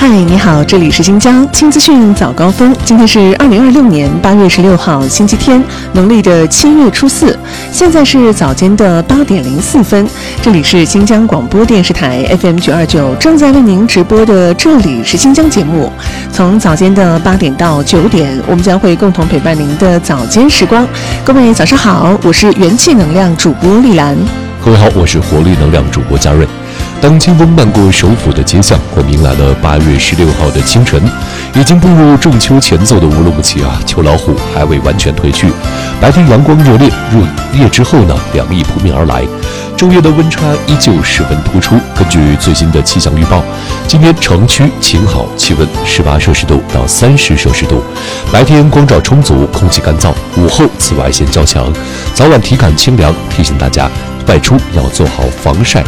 嗨，你好，这里是新疆轻资讯早高峰。今天是2026年8月16号，星期天，农历的7月初4。现在是早间的8点04分，这里是新疆广播电视台 FM 929正在为您直播的这里是新疆节目。从早间的8点到9点，我们将会共同陪伴您的早间时光。各位早上好，我是元气能量主播丽兰。 各位好，我是活力能量主播嘉润。当清风漫过首府的街巷，我们迎来了8月16号的清晨。已经步入仲秋前奏的乌鲁木齐啊，秋老虎还未完全褪去。白天阳光热烈，入夜之后呢，凉意扑面而来。昼夜的温差依旧十分突出。根据最新的气象预报，今天城区晴好，气温18摄氏度到30摄氏度。白天光照充足，空气干燥，午后紫外线较强，早晚体感清凉，提醒大家外出要做好防晒